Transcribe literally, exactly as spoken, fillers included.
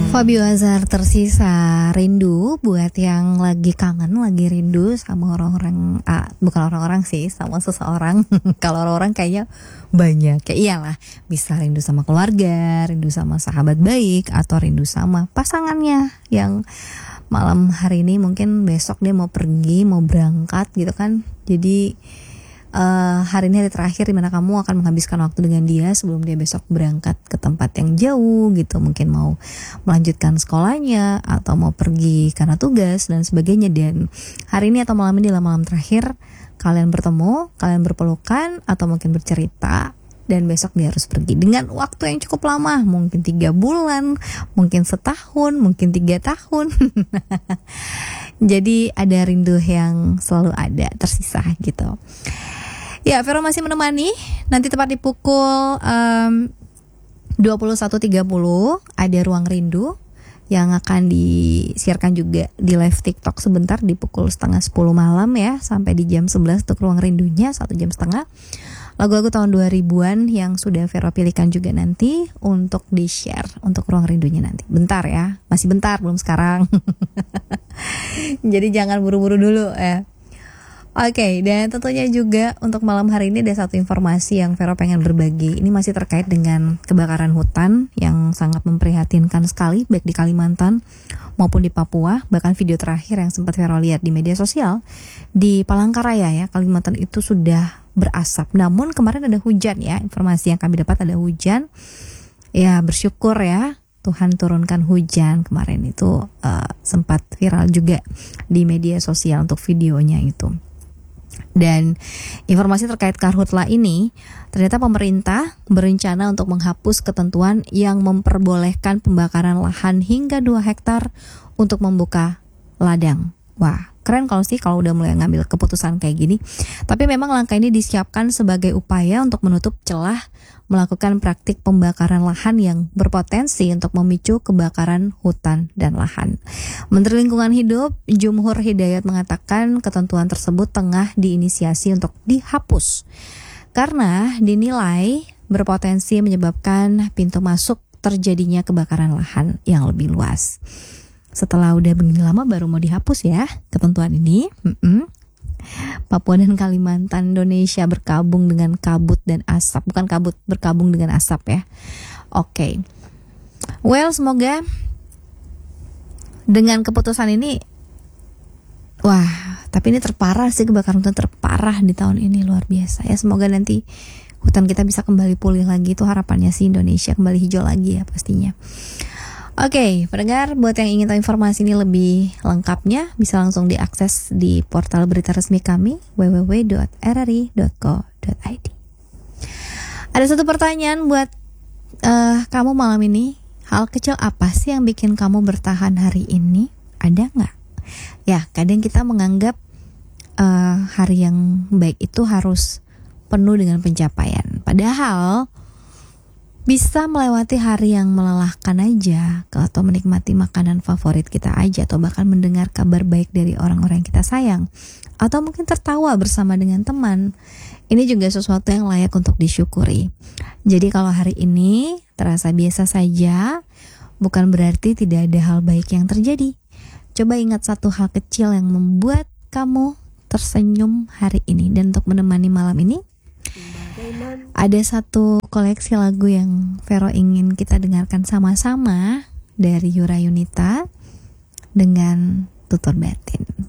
Fabio Azhar Tersisa Rindu, buat yang lagi kangen, lagi rindu sama orang-orang, ah, bukan orang-orang sih, sama seseorang. Kalau orang-orang kayaknya banyak, kayak iyalah, bisa rindu sama keluarga, rindu sama sahabat baik, atau rindu sama pasangannya yang malam hari ini mungkin besok dia mau pergi, mau berangkat gitu kan. Jadi Uh, hari ini hari terakhir di mana kamu akan menghabiskan waktu dengan dia sebelum dia besok berangkat ke tempat yang jauh gitu, mungkin mau melanjutkan sekolahnya atau mau pergi karena tugas dan sebagainya. Dan hari ini atau malam ini adalah malam terakhir kalian bertemu, kalian berpelukan atau mungkin bercerita, dan besok dia harus pergi dengan waktu yang cukup lama, mungkin tiga bulan, mungkin setahun, mungkin tiga tahun. Jadi ada rindu yang selalu ada, tersisa gitu. Ya, Vero masih menemani. Nanti tepat di pukul um, dua puluh satu tiga puluh ada Ruang Rindu yang akan disiarkan juga di live TikTok sebentar di pukul setengah sepuluh malam ya, sampai di jam sebelas untuk Ruang Rindunya, satu jam setengah. Lagu-lagu tahun dua ribuan yang sudah Vero pilihkan juga nanti untuk di-share untuk Ruang Rindunya nanti. Bentar ya, masih bentar, belum sekarang. Jadi jangan buru-buru dulu ya. Oke, okay, dan tentunya juga untuk malam hari ini ada satu informasi yang Vero pengen berbagi. Ini masih terkait dengan kebakaran hutan yang sangat memprihatinkan sekali, baik di Kalimantan maupun di Papua. Bahkan video terakhir yang sempat Vero lihat di media sosial, di Palangkaraya ya, Kalimantan itu sudah berasap. Namun kemarin ada hujan ya, informasi yang kami dapat ada hujan. Ya bersyukur ya, Tuhan turunkan hujan kemarin itu, uh, sempat viral juga di media sosial untuk videonya itu. Dan informasi terkait karhutla ini, ternyata pemerintah berencana untuk menghapus ketentuan yang memperbolehkan pembakaran lahan hingga dua hektar untuk membuka ladang. Wah, keren kalau sih kalau udah mulai ngambil keputusan kayak gini. Tapi memang langkah ini disiapkan sebagai upaya untuk menutup celah melakukan praktik pembakaran lahan yang berpotensi untuk memicu kebakaran hutan dan lahan. Menteri Lingkungan Hidup Jumhur Hidayat mengatakan ketentuan tersebut tengah diinisiasi untuk dihapus karena dinilai berpotensi menyebabkan pintu masuk terjadinya kebakaran lahan yang lebih luas. Setelah udah begini lama baru mau dihapus ya ketentuan ini. Mm-mm. Papua dan Kalimantan Indonesia berkabung dengan kabut dan asap, bukan kabut, berkabung dengan asap ya. Oke, okay. Well, semoga dengan keputusan ini, wah, tapi ini terparah sih, kebakaran hutan terparah di tahun ini, luar biasa ya. Semoga nanti hutan kita bisa kembali pulih lagi, itu harapannya sih, Indonesia kembali hijau lagi ya pastinya. Oke, okay, pendengar, buat yang ingin tahu informasi ini lebih lengkapnya, bisa langsung diakses di portal berita resmi kami, w w w dot r r i dot co dot i d. Ada satu pertanyaan buat uh, kamu malam ini. Hal kecil apa sih yang bikin kamu bertahan hari ini? Ada nggak? Ya, kadang kita menganggap uh, hari yang baik itu harus penuh dengan pencapaian. Padahal bisa melewati hari yang melelahkan aja, atau menikmati makanan favorit kita aja, atau bahkan mendengar kabar baik dari orang-orang yang kita sayang, atau mungkin tertawa bersama dengan teman. Ini juga sesuatu yang layak untuk disyukuri. Jadi kalau hari ini terasa biasa saja, bukan berarti tidak ada hal baik yang terjadi. Coba ingat satu hal kecil yang membuat kamu tersenyum hari ini. Dan untuk menemani malam ini, ada satu koleksi lagu yang Vero ingin kita dengarkan sama-sama dari Yura Yunita dengan Tutur Batin.